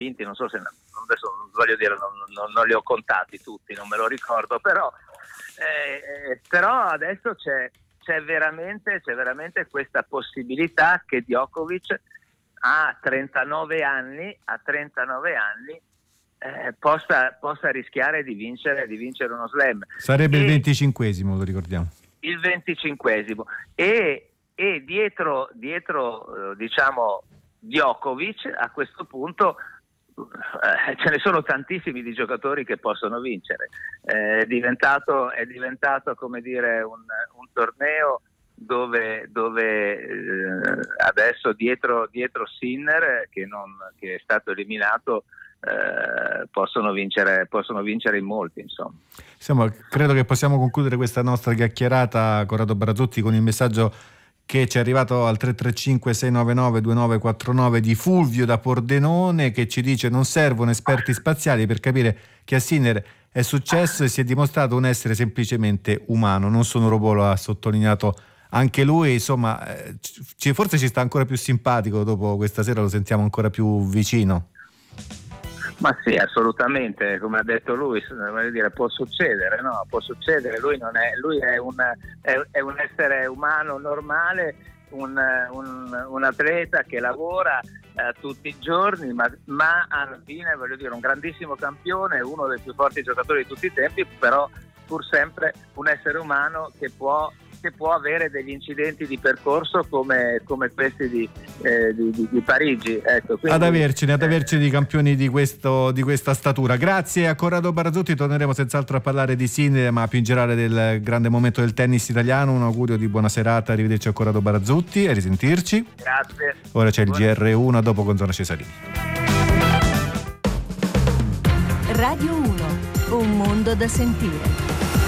vinti, non so se adesso voglio dire, non li ho contati tutti, non me lo ricordo, però adesso c'è veramente questa possibilità che Djokovic a 39 anni possa rischiare di vincere uno slam. Sarebbe il 25esimo, lo ricordiamo. Il 25esimo e dietro diciamo Djokovic a questo punto ce ne sono tantissimi di giocatori che possono vincere. È diventato come dire un torneo dove adesso dietro Sinner che è stato eliminato possono vincere in molti, insomma. Credo che possiamo concludere questa nostra chiacchierata, Corrado Barazzutti, con il messaggio che ci è arrivato al 335 699 2949 di Fulvio da Pordenone, che ci dice: non servono esperti spaziali per capire che a Sinner è successo e si è dimostrato un essere semplicemente umano, non sono robot, lo ha sottolineato anche lui. Insomma, forse ci sta ancora più simpatico, dopo questa sera lo sentiamo ancora più vicino. Ma sì, assolutamente, come ha detto lui, voglio dire, può succedere, no? Può succedere, lui è un essere umano normale, un atleta che lavora tutti i giorni, ma alla fine, voglio dire, un grandissimo campione, uno dei più forti giocatori di tutti i tempi, però pur sempre un essere umano che può avere degli incidenti di percorso come questi di Parigi. Ecco, quindi, ad avercene di campioni di questa statura. Grazie a Corrado Barazzutti, torneremo senz'altro a parlare di Sinner, ma più in generale del grande momento del tennis italiano. Un augurio di buona serata, arrivederci a Corrado Barazzutti e risentirci. Grazie. Ora c'è il GR1, dopo con Zona Cesarini. Radio 1, un mondo da sentire.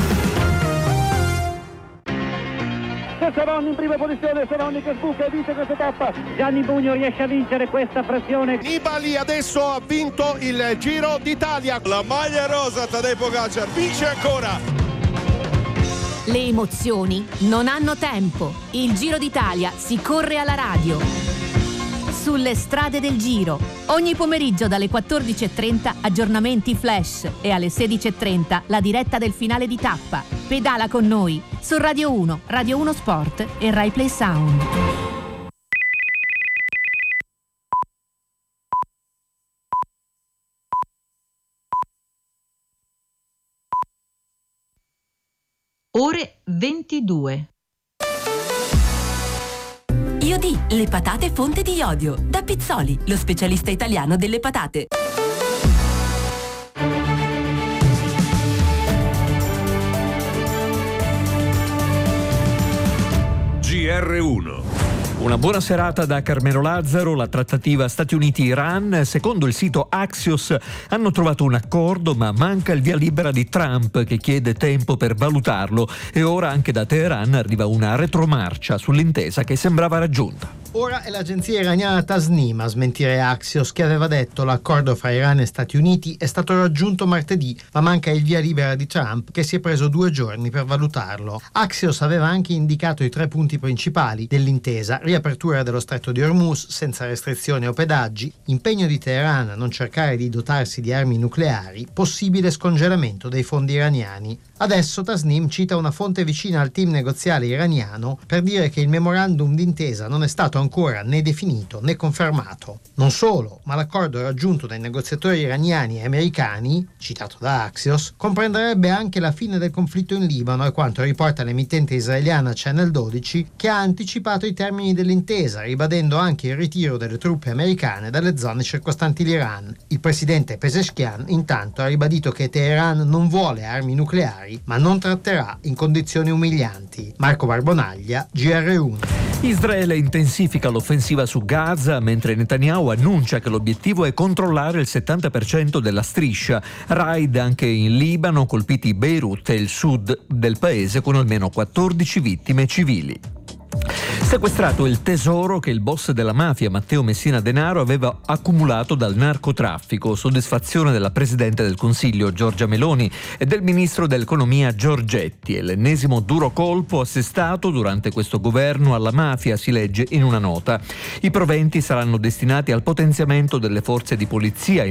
Ceroni in prima posizione, Ceroni che sbuca e vince questa tappa. Gianni Bugno riesce a vincere questa frazione. Nibali adesso ha vinto il Giro d'Italia. La maglia rosa, Tadej Pogačar vince ancora. Le emozioni non hanno tempo. Il Giro d'Italia si corre alla radio. Sulle strade del Giro. Ogni pomeriggio dalle 14.30 aggiornamenti flash e alle 16.30 la diretta del finale di tappa. Pedala con noi su Radio 1, Radio 1 Sport e Rai Play Sound. Ore 22. Iodì, le patate fonte di iodio. Da Pizzoli, lo specialista italiano delle patate. GR1. Una buona serata da Carmelo Lazzaro. La trattativa Stati Uniti-Iran, secondo il sito Axios, hanno trovato un accordo, ma manca il via libera di Trump, che chiede tempo per valutarlo, e ora anche da Teheran arriva una retromarcia sull'intesa che sembrava raggiunta. Ora è l'agenzia iraniana Tasnim a smentire Axios, che aveva detto l'accordo fra Iran e Stati Uniti è stato raggiunto martedì, ma manca il via libera di Trump, che si è preso 2 giorni per valutarlo. Axios aveva anche indicato i 3 punti principali dell'intesa: riapertura dello stretto di Hormuz senza restrizioni o pedaggi, impegno di Teheran a non cercare di dotarsi di armi nucleari, possibile scongelamento dei fondi iraniani. Adesso Tasnim cita una fonte vicina al team negoziale iraniano per dire che il memorandum d'intesa non è stato ancora né definito né confermato. Non solo, ma l'accordo raggiunto dai negoziatori iraniani e americani, citato da Axios, comprenderebbe anche la fine del conflitto in Libano, a quanto riporta l'emittente israeliana Channel 12, che ha anticipato i termini dell'intesa, ribadendo anche il ritiro delle truppe americane dalle zone circostanti l'Iran. Il presidente Pezeshkian intanto ha ribadito che Teheran non vuole armi nucleari, ma non tratterà in condizioni umilianti. Marco Barbonaglia, GR1. Israele intensifica l'offensiva su Gaza, mentre Netanyahu annuncia che l'obiettivo è controllare il 70% della striscia. Raid anche in Libano, colpiti Beirut e il sud del paese, con almeno 14 vittime civili. Sequestrato il tesoro che il boss della mafia Matteo Messina Denaro aveva accumulato dal narcotraffico. Soddisfazione della Presidente del Consiglio Giorgia Meloni e del Ministro dell'Economia Giorgetti. È l'ennesimo duro colpo assestato durante questo governo alla mafia, si legge in una nota. I proventi saranno destinati al potenziamento delle forze di polizia